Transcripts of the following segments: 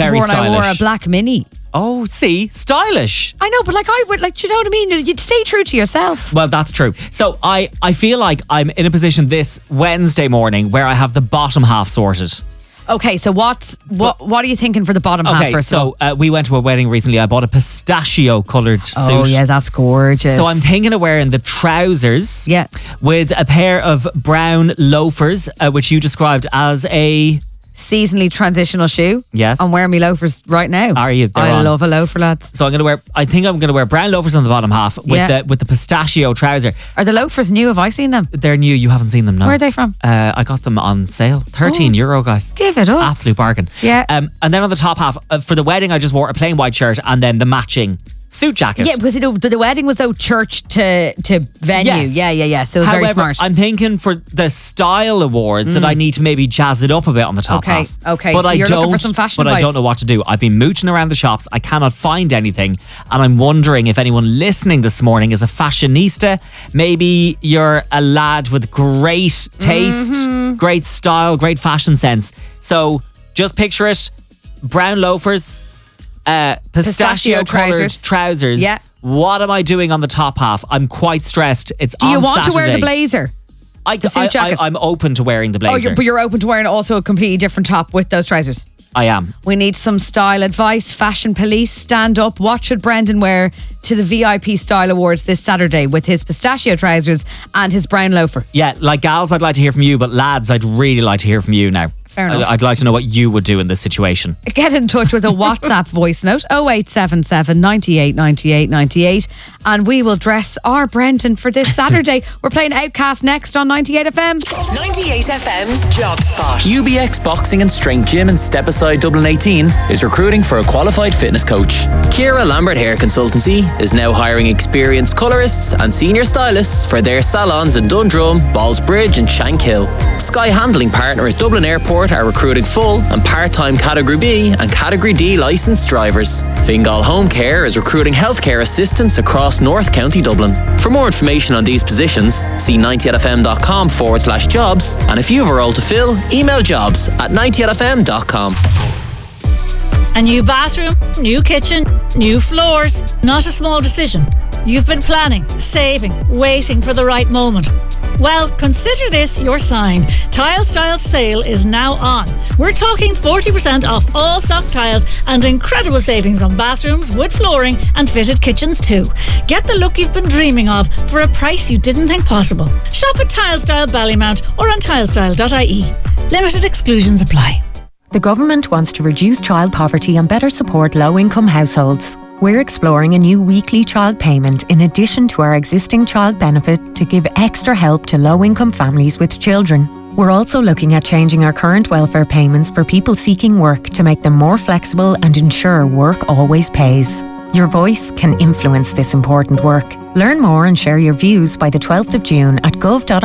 very when I wore a stylish. black Mini. Oh, see, stylish. I know, but like I would, like, do you know what I mean? You'd stay true to yourself. Well, that's true. So I feel like I'm in a position this Wednesday morning where I have the bottom half sorted. Okay, so what are you thinking for the bottom half first of all? We went to a wedding recently. I bought a pistachio coloured suit. Oh yeah, that's gorgeous. So I'm thinking of wearing the trousers, Yeah. with a pair of brown loafers, which you described as a... seasonally transitional shoe. Yes. I'm wearing my loafers right now. Are you? They're I on. love a loafer, lads. So I think I'm going to wear brown loafers on the bottom half with the pistachio trouser. Are the loafers new? Have I seen them? They're new. You haven't seen them, no? Where are they from? I got them on sale. €13, guys. Give it up. Absolute bargain. Yeah. And then on the top half, for the wedding, I just wore a plain white shirt and then the matching suit jacket. Yeah, because the wedding was though church to venue. Yes. Yeah. So it was However, very smart. I'm thinking for the style awards that I need to maybe jazz it up a bit on the top half. Okay. But So I you're don't, looking for some fashion But I advice. don't know what to do. I've been mooching around the shops. I cannot find anything. And I'm wondering if anyone listening this morning is a fashionista. Maybe you're a lad with great taste, great style, great fashion sense. So just picture it. Brown loafers, pistachio coloured trousers. Yeah. What am I doing on the top half? I'm quite stressed. It's Do you on want to wear the Saturday. blazer? The suit jacket? I'm open to wearing the blazer. But you're open to wearing also a completely different top with those trousers. I am. We need some style advice. Fashion police, stand up. What should Brendan wear to the VIP Style Awards this Saturday with his pistachio trousers and his brown loafer? Yeah, like gals, I'd like to hear from you, but lads, I'd really like to hear from you now. Fair enough. I'd like to know what you would do in this situation. Get in touch with a WhatsApp voice note 0877 98 98 98 and we will dress our Brendan for this Saturday. We're playing Outcast next on 98 FM. 98 FM's Job Spot. UBX Boxing and Strength Gym in Stepaside, Dublin 18 is recruiting for a qualified fitness coach. Kira Lambert Hair Consultancy is now hiring experienced colourists and senior stylists for their salons in Dundrum, Ballsbridge and Shankill. Sky Handling Partner at Dublin Airport are recruiting full and part-time Category B and Category D licensed drivers. Fingal Home Care is recruiting healthcare assistants across North County Dublin. For more information on these positions, see 98fm.com/jobs, and if you have a role to fill, email jobs@98fm.com. A new bathroom, new kitchen, new floors. Not a small decision. You've been planning, saving, waiting for the right moment. Well, consider this your sign. Tile Styles sale is now on. We're talking 40% off all stock tiles and incredible savings on bathrooms, wood flooring and fitted kitchens too. Get the look you've been dreaming of for a price you didn't think possible. Shop at Tile Style Ballymount or on tilestyle.ie. Limited exclusions apply. The government wants to reduce child poverty and better support low-income households. We're exploring a new weekly child payment in addition to our existing child benefit to give extra help to low-income families with children. We're also looking at changing our current welfare payments for people seeking work to make them more flexible and ensure work always pays. Your voice can influence this important work. Learn more and share your views by the 12th of June at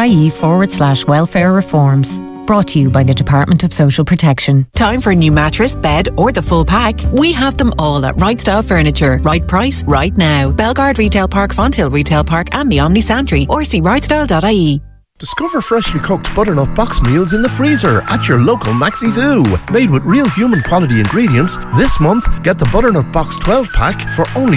gov.ie/welfare reforms. Brought to you by the Department of Social Protection. Time for a new mattress, bed or the full pack? We have them all at Right Style Furniture. Right price, right now. Belgard Retail Park, Fonthill Retail Park and the Omni Santry, or see rightstyle.ie. Discover freshly cooked butternut box meals in the freezer at your local Maxi Zoo. Made with real human quality ingredients, this month get the butternut box 12-pack for only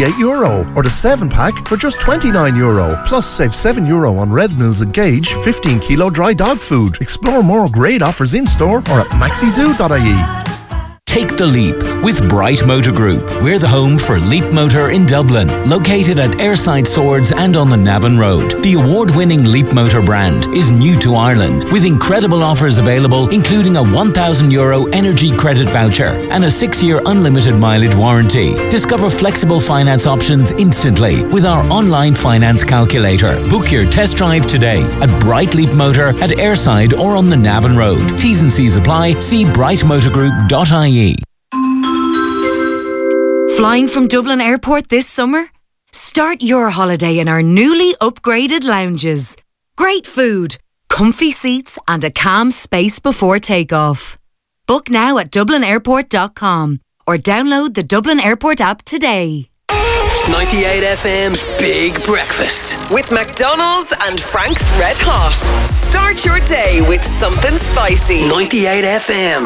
€48 or the 7-pack for just €29. Plus save €7 on Red Mills Engage 15-kilo dry dog food. Explore more great offers in store or at maxizoo.ie. Take the leap with Bright Motor Group. We're the home for Leap Motor in Dublin, located at Airside Swords and on the Navan Road. The award-winning Leap Motor brand is new to Ireland, with incredible offers available, including a €1,000 energy credit voucher and a 6-year unlimited mileage warranty. Discover flexible finance options instantly with our online finance calculator. Book your test drive today at Bright Leap Motor at Airside or on the Navan Road. T's and C's apply. See brightmotorgroup.ie. Flying from Dublin Airport this summer? Start your holiday in our newly upgraded lounges. Great food, comfy seats and a calm space before takeoff. Book now at dublinairport.com or download the Dublin Airport app today. 98 FM's Big Breakfast. With McDonald's and Frank's Red Hot. Start your day with something spicy. 98 FM.